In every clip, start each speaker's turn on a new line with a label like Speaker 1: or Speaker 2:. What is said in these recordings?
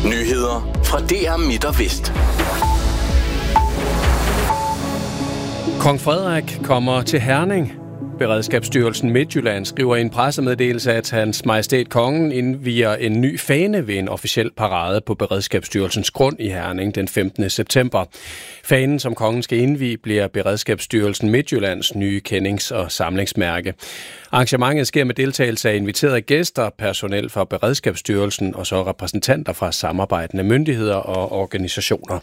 Speaker 1: Nyheder fra DR Midt og Vest.
Speaker 2: Kong Frederik kommer til Herning. Beredskabsstyrelsen Midtjylland skriver i en pressemeddelelse, at Hans Majestæt Kongen indvier en ny fane ved en officiel parade på Beredskabsstyrelsens grund i Herning den 15. september. Fanen, som kongen skal indvie, bliver Beredskabsstyrelsen Midtjyllands nye kendings- og samlingsmærke. Arrangementet sker med deltagelse af inviterede gæster, personel fra Beredskabsstyrelsen og så repræsentanter fra samarbejdende myndigheder og organisationer.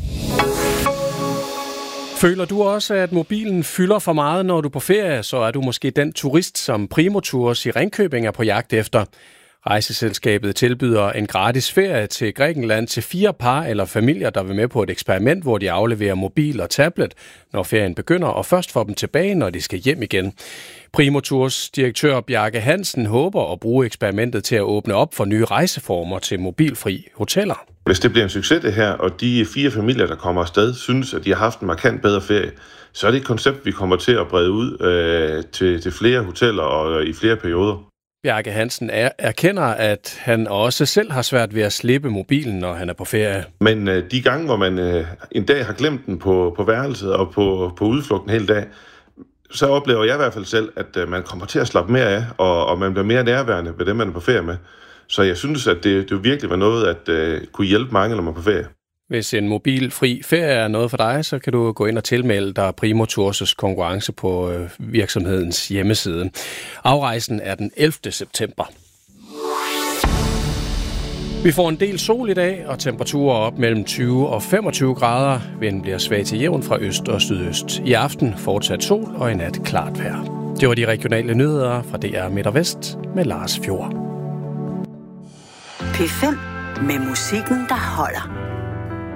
Speaker 2: Føler du også, at mobilen fylder for meget, når du er på ferie, så er du måske den turist, som Primo Tours i Ringkøbing er på jagt efter. Rejseselskabet tilbyder en gratis ferie til Grækenland til 4 par eller familier, der vil med på et eksperiment, hvor de afleverer mobil og tablet, når ferien begynder, og først får dem tilbage, når de skal hjem igen. Primo Tours direktør Bjarke Hansen håber at bruge eksperimentet til at åbne op for nye rejseformer til mobilfri hoteller.
Speaker 3: Hvis det bliver en succes det her, og de 4 familier, der kommer afsted, synes, at de har haft en markant bedre ferie, så er det et koncept, vi kommer til at brede ud til flere hoteller og i flere perioder.
Speaker 2: Bjarke Hansen erkender, at han også selv har svært ved at slippe mobilen, når han er på ferie.
Speaker 3: Men de gange, hvor man en dag har glemt den på værelset og på udflugten hele dag, så oplever jeg i hvert fald selv, at man kommer til at slappe mere af, og man bliver mere nærværende ved det, man er på ferie med. Så jeg synes, at det virkelig var noget, at kunne hjælpe mange, når man er på ferie.
Speaker 2: Hvis en mobilfri ferie er noget for dig, så kan du gå ind og tilmelde dig Primo Tours' konkurrence på virksomhedens hjemmeside. Afrejsen er den 11. september. Vi får en del sol i dag, og temperaturer op mellem 20 og 25 grader. Vinden bliver svag til jævn fra øst og sydøst. I aften fortsat sol og i nat klart vejr. Det var de regionale nyheder fra DR Midt og Vest med Lars Fjord.
Speaker 4: P5 med musikken, der holder.